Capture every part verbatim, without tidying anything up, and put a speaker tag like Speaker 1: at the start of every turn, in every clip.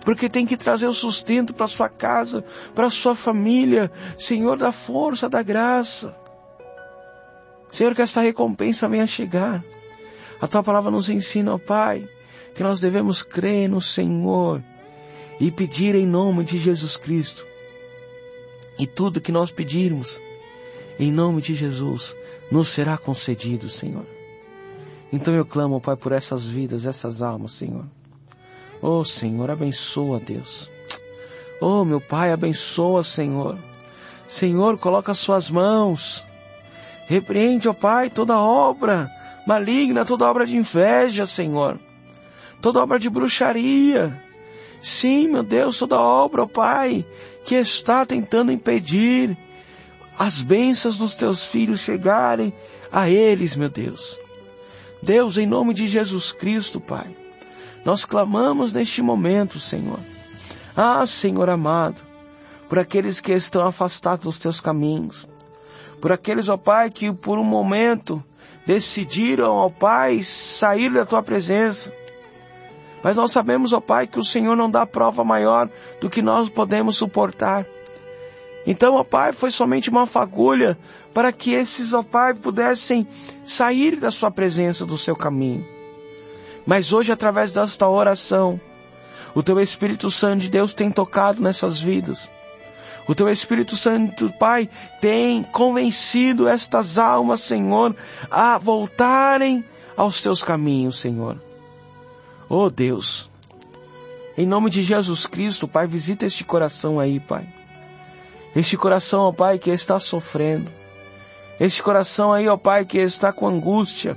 Speaker 1: porque tem que trazer o sustento para sua casa, para sua família. Senhor, da força, da graça. Senhor, que esta recompensa venha chegar. A tua palavra nos ensina, ó Pai, que nós devemos crer no Senhor e pedir em nome de Jesus Cristo. E tudo que nós pedirmos, em nome de Jesus, nos será concedido, Senhor. Então eu clamo, Pai, por essas vidas, essas almas, Senhor. Oh, Senhor, abençoa, Deus. Oh, meu Pai, abençoa, Senhor. Senhor, coloca as suas mãos. Repreende, ó Pai, toda obra maligna, toda obra de inveja, Senhor. Toda obra de bruxaria. Sim, meu Deus, toda obra, ó Pai, que está tentando impedir as bênçãos dos teus filhos chegarem a eles, meu Deus. Deus, em nome de Jesus Cristo, Pai, nós clamamos neste momento, Senhor. Ah, Senhor amado, por aqueles que estão afastados dos teus caminhos, por aqueles, ó Pai, que por um momento decidiram, ó Pai, sair da tua presença. Mas nós sabemos, ó Pai, que o Senhor não dá prova maior do que nós podemos suportar. Então, ó Pai, foi somente uma fagulha para que esses, ó Pai, pudessem sair da sua presença, do seu caminho. Mas hoje, através desta oração, o Teu Espírito Santo de Deus tem tocado nessas vidas. O Teu Espírito Santo, Pai, tem convencido estas almas, Senhor, a voltarem aos Teus caminhos, Senhor. Oh Deus, em nome de Jesus Cristo, Pai, visita este coração aí, Pai. Este coração, ó Pai, que está sofrendo. Este coração aí, ó Pai, que está com angústia,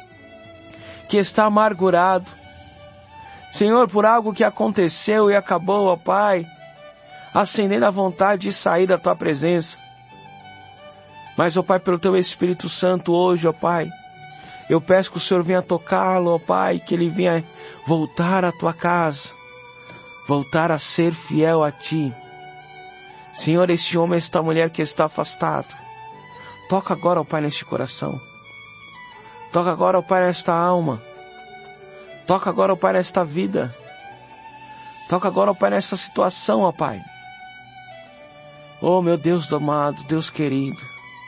Speaker 1: que está amargurado. Senhor, por algo que aconteceu e acabou, ó Pai, acendendo a vontade de sair da Tua presença. Mas, ó Pai, pelo Teu Espírito Santo hoje, ó Pai, eu peço que o Senhor venha tocá-lo, ó Pai, que ele venha voltar à Tua casa, voltar a ser fiel a Ti. Senhor, este homem, esta mulher que está afastado, toca agora, ó Pai, neste coração. Toca agora, ó Pai, nesta alma. Toca agora, ó Pai, nesta vida. Toca agora, ó Pai, nesta situação, ó Pai. Oh, meu Deus amado, Deus querido.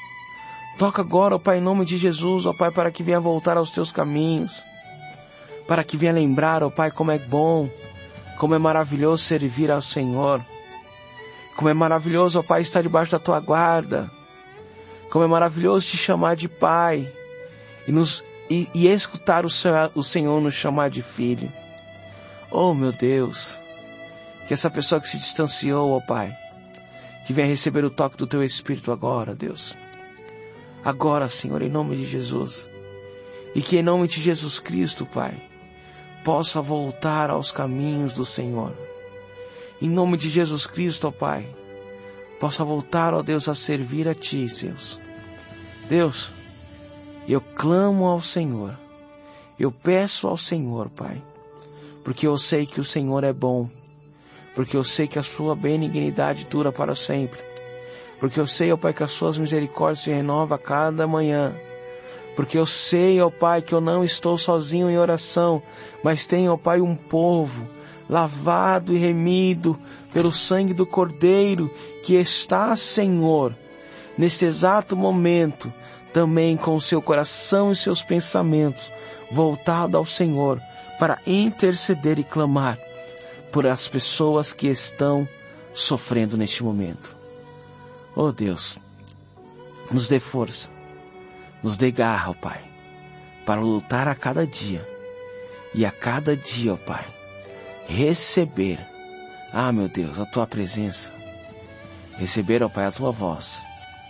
Speaker 1: Toca agora, ó Pai, em nome de Jesus, ó Pai, para que venha voltar aos Teus caminhos. Para que venha lembrar, ó Pai, como é bom, como é maravilhoso servir ao Senhor. Como é maravilhoso, ó Pai, estar debaixo da Tua guarda. Como é maravilhoso Te chamar de Pai. E, nos, e, e escutar o Senhor, o Senhor nos chamar de Filho. Oh, meu Deus. Que essa pessoa que se distanciou, ó Pai, que venha receber o toque do Teu Espírito agora, Deus. Agora, Senhor, em nome de Jesus. E que em nome de Jesus Cristo, Pai, possa voltar aos caminhos do Senhor. Em nome de Jesus Cristo, ó Pai, possa voltar, ó Deus, a servir a Ti, Deus. Deus, eu clamo ao Senhor, eu peço ao Senhor, Pai, porque eu sei que o Senhor é bom, porque eu sei que a Sua benignidade dura para sempre, porque eu sei, ó Pai, que as Suas misericórdias se renovam a cada manhã, porque eu sei, ó Pai, que eu não estou sozinho em oração, mas tenho, ó Pai, um povo lavado e remido pelo sangue do Cordeiro, que está, Senhor, neste exato momento, também com o seu coração e seus pensamentos voltado ao Senhor, para interceder e clamar por as pessoas que estão sofrendo neste momento. Oh Deus, nos dê força, nos dê garra, ó Pai, para lutar a cada dia, e a cada dia, ó Pai, receber, ah meu Deus, a Tua presença, receber, ó Pai, a Tua voz.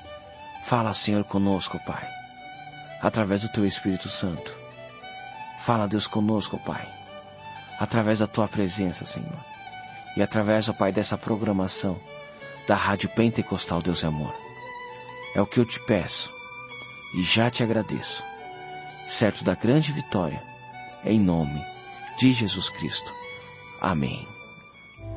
Speaker 1: Fala, Senhor, conosco, ó Pai, através do Teu Espírito Santo. Fala, Deus, conosco, ó Pai, através da Tua presença, Senhor, e através, ó Pai, dessa programação da Rádio Pentecostal Deus é Amor. É o que eu te peço e já te agradeço, certo da grande vitória, em nome de Jesus Cristo. Amém.